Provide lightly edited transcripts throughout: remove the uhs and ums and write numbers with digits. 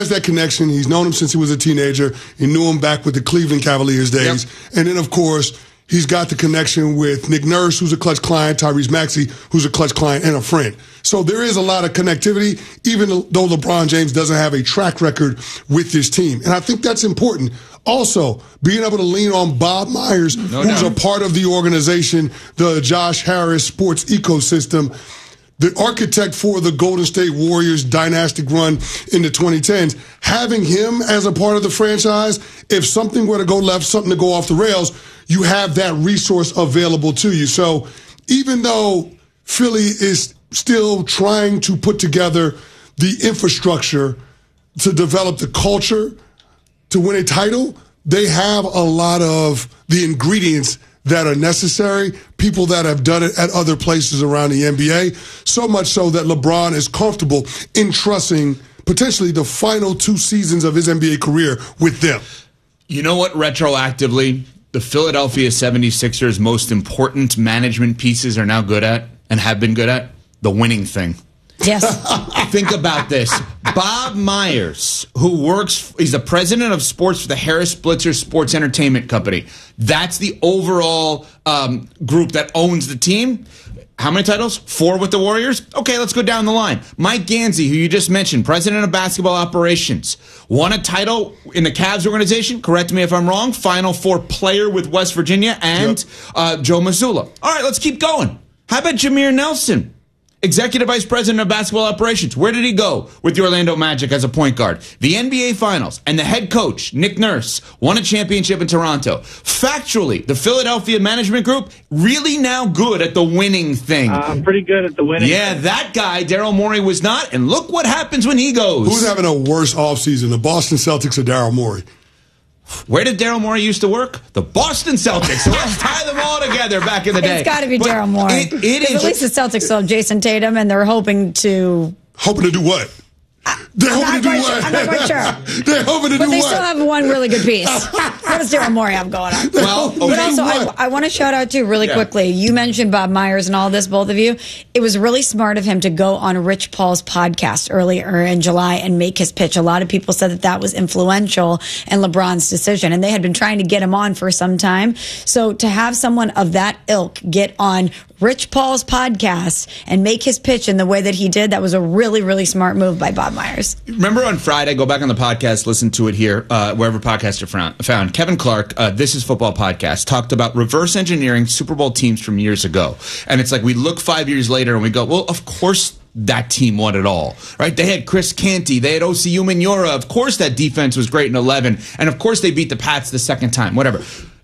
that connection. He's known him since he was a teenager. He knew him back with the Cleveland Cavaliers days. Yep. And then, of course, he's got the connection with Nick Nurse, who's a Clutch client, Tyrese Maxey, who's a Clutch client and a friend. So there is a lot of connectivity, even though LeBron James doesn't have a track record with this team. And I think that's important. Also, being able to lean on Bob Myers, who's a part of the organization, the Josh Harris sports ecosystem, the architect for the Golden State Warriors dynastic run in the 2010s, having him as a part of the franchise, if something were to go left, something to go off the rails, you have that resource available to you. So even though Philly is still trying to put together the infrastructure to develop the culture to win a title, they have a lot of the ingredients that are necessary, people that have done it at other places around the NBA, so much so that LeBron is comfortable entrusting potentially the final 2 seasons of his NBA career with them. You know what, retroactively, the Philadelphia 76ers' most important management pieces are now good at and have been good at? The winning thing. Yes. Think about this. Bob Myers, he's the president of sports for the Harris Blitzer Sports Entertainment Company. That's the overall group that owns the team. How many titles? 4 with the Warriors? Okay, let's go down the line. Mike Gansey, who you just mentioned, president of basketball operations, won a title in the Cavs organization. Correct me if I'm wrong. Final 4 player with West Virginia and Joe Mazzulla. All right, let's keep going. How about Jameer Nelson? Executive Vice President of Basketball Operations. Where did he go with the Orlando Magic as a point guard? The NBA Finals. And the head coach, Nick Nurse, won a championship in Toronto. Factually, the Philadelphia management group, really now good at the winning thing. Pretty good at the winning Yeah, thing. that guy, Daryl Morey, was not. And look what happens when he goes. Who's having a worse offseason, the Boston Celtics or Daryl Morey? Where did Daryl Morey used to work? The Boston Celtics. So let's tie them all together back in the day. It's got to be Daryl Morey. It is. At least the Celtics still have Jason Tatum, and they're hoping to... Hoping to do what? They're hoping to do what? I'm not quite sure. They're hoping to do what? But they still have one really good piece. What does Daryl Morey have going on? Well, okay. But also, I want to shout out, too, really quickly. You mentioned Bob Myers and all this, both of you. It was really smart of him to go on Rich Paul's podcast earlier in July and make his pitch. A lot of people said that was influential in LeBron's decision, and they had been trying to get him on for some time. So to have someone of that ilk get on Rich Paul's podcast and make his pitch in the way that he did, that was a really, really smart move by Bob Myers. Remember on Friday, go back on the podcast, listen to it here, wherever podcasts are found. Kevin Clark, This Is Football podcast, talked about reverse engineering Super Bowl teams from years ago. And it's like we look 5 years later and we go, well, of course that team won it all, right? They had Chris Canty, they had Osi Umenyiora. Of course that defense was great in 11. And of course they beat the Pats the second time, whatever.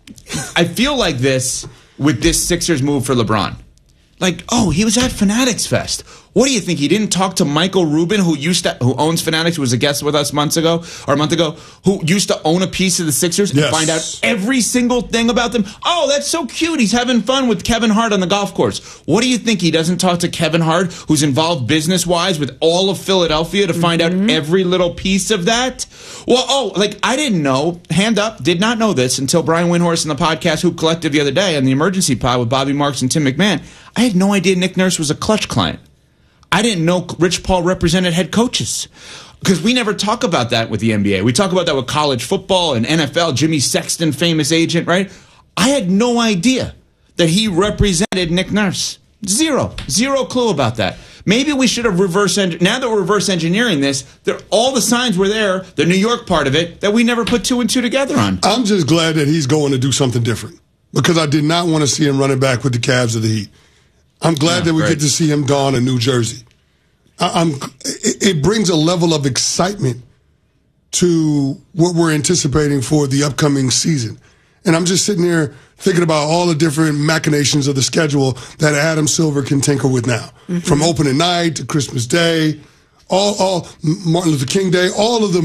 I feel like this with this Sixers move for LeBron. Like, oh, he was at Fanatics Fest. What do you think? He didn't talk to Michael Rubin, who owns Fanatics, who was a guest with us a month ago, who used to own a piece of the Sixers and find out every single thing about them? Oh, that's so cute. He's having fun with Kevin Hart on the golf course. What do you think? He doesn't talk to Kevin Hart, who's involved business-wise with all of Philadelphia to find out every little piece of that? Well, I didn't know, hand up, did not know this until Brian Windhorst in the podcast Hoop Collective the other day on the Emergency Pod with Bobby Marks and Tim McMahon. I had no idea Nick Nurse was a Clutch client. I didn't know Rich Paul represented head coaches. Because we never talk about that with the NBA. We talk about that with college football and NFL. Jimmy Sexton, famous agent, right? I had no idea that he represented Nick Nurse. Zero clue about that. Maybe we should have now that we're reverse engineering this, all the signs were there, the New York part of it, that we never put 2 and 2 together on. I'm just glad that he's going to do something different. Because I did not want to see him running back with the Cavs or the Heat. I'm glad that we get to see him don in New Jersey. It brings a level of excitement to what we're anticipating for the upcoming season. And I'm just sitting here thinking about all the different machinations of the schedule that Adam Silver can tinker with now. From opening night to Christmas Day, all Martin Luther King Day, all of the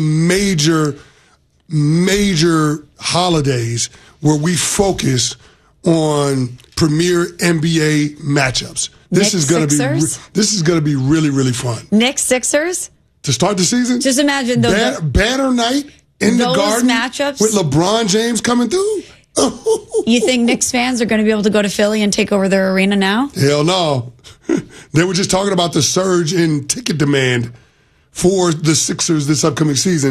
major holidays where we focus on premier NBA matchups. This is going to be really, really fun. Knicks Sixers to start the season. Just imagine those banner night in the Garden matchups with LeBron James coming through. You think Knicks fans are going to be able to go to Philly and take over their arena now? Hell no. They were just talking about the surge in ticket demand for the Sixers this upcoming season.